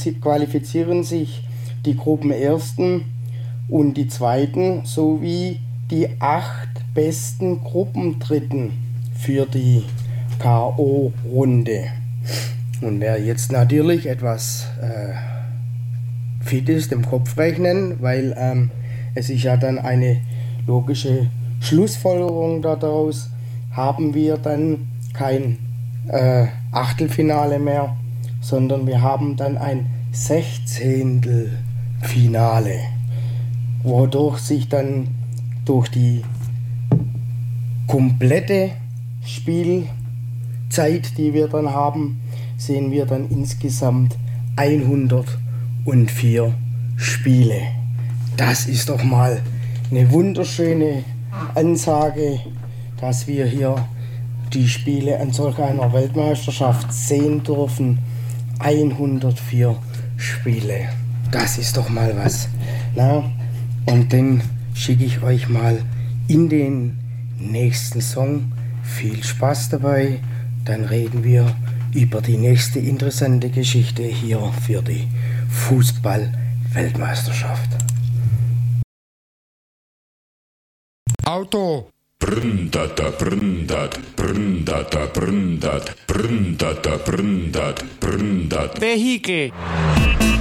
qualifizieren sich die Gruppenersten und die Zweiten sowie die 8 besten Gruppendritten für die K.O.-Runde. Und wer jetzt natürlich etwas fit ist im Kopfrechnen, weil es ist ja dann eine logische Schlussfolgerung daraus, haben wir dann kein Achtelfinale mehr, sondern wir haben dann ein Sechzehntelfinale, wodurch sich dann durch die komplette Spielzeit, die wir dann haben, sehen wir dann insgesamt 104 Spiele. Das ist doch mal eine wunderschöne Ansage, dass wir hier die Spiele an solch einer Weltmeisterschaft sehen dürfen. 104 Spiele. Das ist doch mal was. Na, und dann schicke ich euch mal in den nächsten Song. Viel Spaß dabei. Dann reden wir über die nächste interessante Geschichte hier für die Fußball-Weltmeisterschaft. Auto. Brndata, brndat, brndata, brndat, brndata, brndat, brndat. Vehikel.